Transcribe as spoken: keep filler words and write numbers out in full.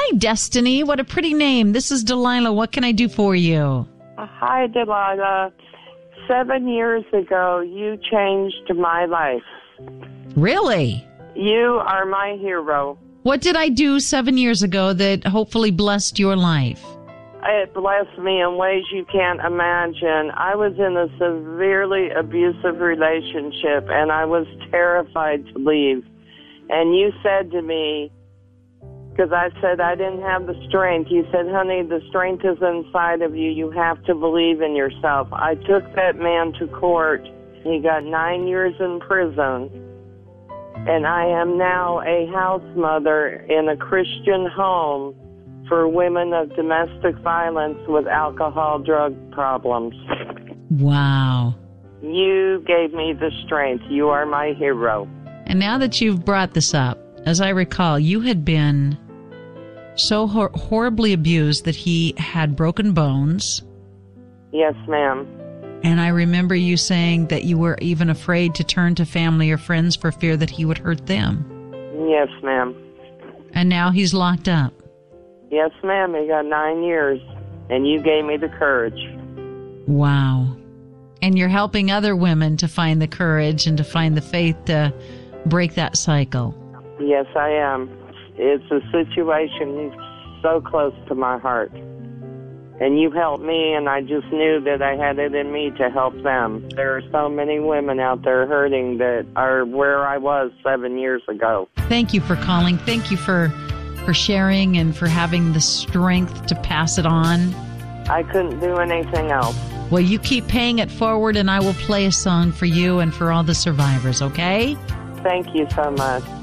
Hi, Destiny. What a pretty name. This is Delilah. What can I do for you? Hi, Delilah. Seven years ago, you changed my life. Really? You are my hero. What did I do seven years ago that hopefully blessed your life? It blessed me in ways you can't imagine. I was in a severely abusive relationship, and I was terrified to leave. And you said to me, because I said I didn't have the strength, you said, honey, the strength is inside of you. You have to believe in yourself. I took that man to court. He got nine years in prison. And I am now a house mother in a Christian home for women of domestic violence with alcohol, drug problems. Wow. You gave me the strength. You are my hero. And now that you've brought this up, as I recall, you had been so hor- horribly abused that he had broken bones. Yes, ma'am. And I remember you saying that you were even afraid to turn to family or friends for fear that he would hurt them. Yes, ma'am. And now he's locked up. Yes, ma'am. He got nine years, and you gave me the courage. Wow. And you're helping other women to find the courage and to find the faith to break that cycle. Yes, I am. It's a situation so close to my heart. And you helped me, and I just knew that I had it in me to help them. There are so many women out there hurting that are where I was seven years ago. Thank you for calling. Thank you for, for sharing and for having the strength to pass it on. I couldn't do anything else. Well, you keep paying it forward, and I will play a song for you and for all the survivors, okay? Thank you so much.